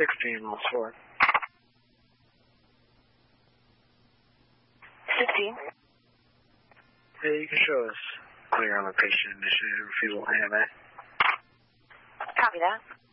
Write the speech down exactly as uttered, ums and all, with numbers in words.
sixteen, Rolls four. sixteen. Yeah, you can show us clear on location, initiated refusal A M A. Copy that.